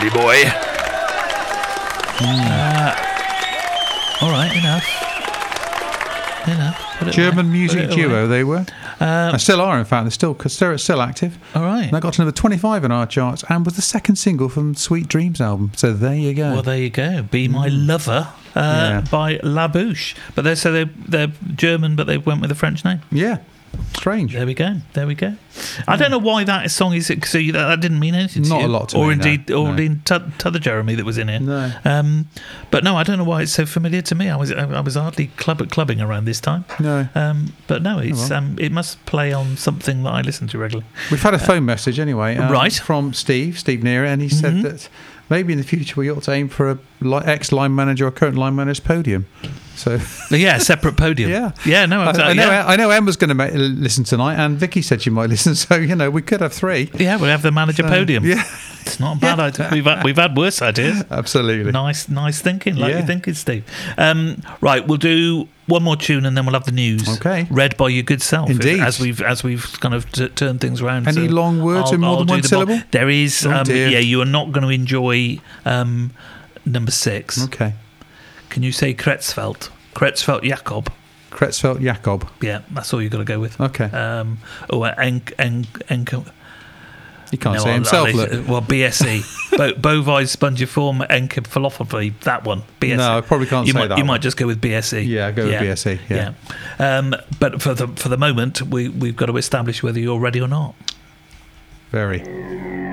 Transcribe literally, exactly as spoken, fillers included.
Dandy boy. Mm. Uh, all right, enough. Enough. Put it German away. music Put it duo, away. they were. Um, They still are, in fact. They're still, cause they're still active. all right. And they got to number twenty-five in our charts and was the second single from Sweet Dreams album. So there you go. Well, there you go. Be My Lover uh, Yeah. by La Bouche. But they so they they're German, but they went with a French name. Yeah. Strange. There we go. There we go. I don't know why that song is. So you, that didn't mean anything to Not you. a lot to or me, indeed, no. or No. indeed, t- t'other Jeremy that was in here. No. Um, but no, I don't know why it's so familiar to me. I was I was hardly club clubbing around this time. No. Um, but no, it's well. um, it must play on something that I listen to regularly. We've had a phone message anyway. um, Right. From Steve, Steve Neera, and he said Mhm. that maybe in the future we ought to aim for a li- ex-line manager or current line manager's podium. So Yeah, separate podium. Yeah. yeah, no, I, exactly. I know yeah. I know Emma's going to ma- listen tonight, and Vicky said she might listen. So you know we could have three. Yeah, we'll have the manager So, podium. Yeah, It's not a bad Yeah. idea. We've had, we've had worse ideas. absolutely. Nice, nice thinking, like Yeah. you're thinking, Steve. Um, right, we'll do one more tune and then we'll have the news. Okay. Read by your good self. Indeed. As we've as we've kind of t- turned things around. Any So long words I'll- in more I'll than do one the syllable? There is. Oh, Um, dear. yeah, you are not going to enjoy um, number six. Okay. Can you say Kretzfeld? Kretzfeld Jakob. Kretzfeld Jakob. Yeah, that's all you've got to go with. Okay. Um, oh, Enk, Enk, Enk, He can't no, say I'll- himself. I'll- look. well, B S E, Bo- bovine spongiform encephalopathy. That one, B S E. No, I probably can't you say might, that You one. might just go with B S E. Yeah, go with B S E, yeah. yeah. Um, but for the for the moment, we we've got to establish whether you're ready or not. Very.